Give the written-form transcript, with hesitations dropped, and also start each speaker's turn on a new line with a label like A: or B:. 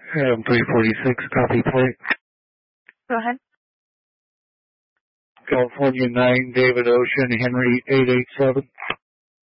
A: Adam 346, copy plate.
B: Go ahead.
A: California 9, David Ocean, Henry 887.